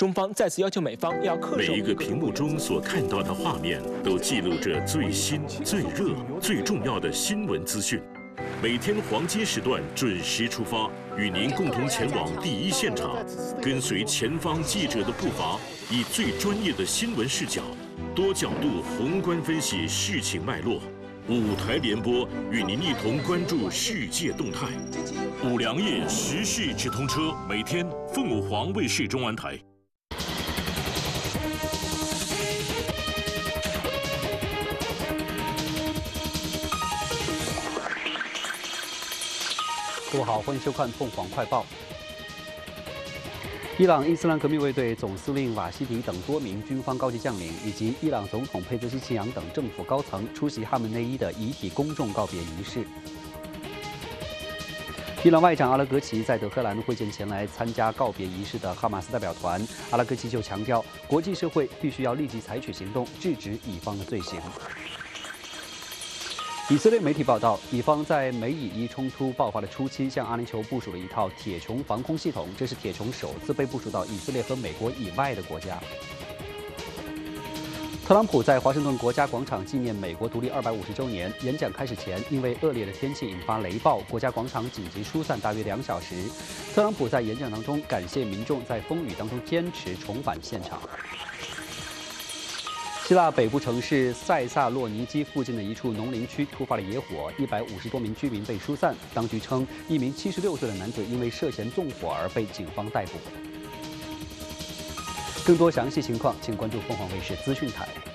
中方再次要求美方要恪守。 每一个屏幕中所看到的画面，都记录着最新、最热、最重要的新闻资讯。每天黄金时段准时出发，与您共同前往第一现场，跟随前方记者的步伐，以最专业的新闻视角，多角度宏观分析事情脉络。5台联播，与您一同关注世界动态。5粮液时事直通车，每天凤凰卫视中文台。 各位好，欢迎收看凤凰快报。伊朗伊斯兰革命卫队总司令瓦希迪等多名军方高级将领，以及伊朗总统佩泽希奇扬等政府高层出席哈梅内伊的遗体公众告别仪式。伊朗外长阿拉格齐在德黑兰会见前来参加告别仪式的哈马斯代表团，阿拉格齐就强调，国际社会必须要立即采取行动，制止以方的罪行。以色列媒体报道，以方在美以伊冲突爆发的初期，向阿联酋部署了一套铁穹防空系统，这是铁穹首次被部署到以色列和美国以外的国家。特朗普在华盛顿国家广场纪念美国独立250周年演讲开始前，因为恶劣的天气引发雷暴，国家广场紧急疏散大约2小时。特朗普在演讲当中感谢民众在风雨当中坚持重返现场。希腊北部城市塞萨洛尼基附近的一处农林区突发了野火，150多名居民被疏散。当局称，一名76岁的男子因为涉嫌纵火而被警方逮捕。更多详细情况，请关注凤凰卫视资讯台。